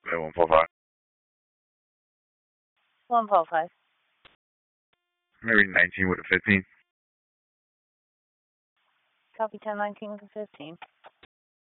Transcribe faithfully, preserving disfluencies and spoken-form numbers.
At one four five. one four five. Maybe nineteen with a fifteen. Copy ten nineteen with a fifteen.